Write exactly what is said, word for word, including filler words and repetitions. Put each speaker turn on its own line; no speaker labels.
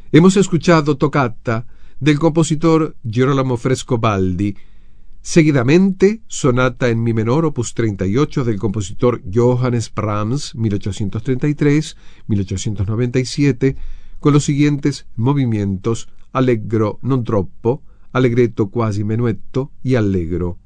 Hemos escuchado Toccata del compositor Girolamo Frescobaldi, seguidamente Sonata en Mi menor opus treinta y ocho del compositor Johannes Brahms mil ochocientos treinta y tres a mil ochocientos noventa y siete, con los siguientes movimientos: Allegro non troppo, Allegretto quasi menuetto y Allegro.